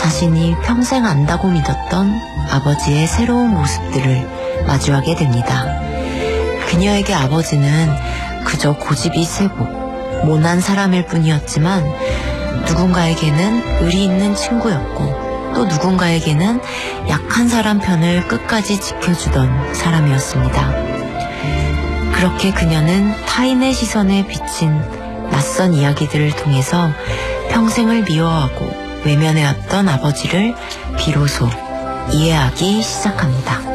자신이 평생 안다고 믿었던 아버지의 새로운 모습들을 마주하게 됩니다. 그녀에게 아버지는 그저 고집이 세고 모난 사람일 뿐이었지만 누군가에게는 의리 있는 친구였고 또 누군가에게는 약한 사람 편을 끝까지 지켜주던 사람이었습니다. 그렇게 그녀는 타인의 시선에 비친 낯선 이야기들을 통해서 평생을 미워하고 외면해왔던 아버지를 비로소 이해하기 시작합니다.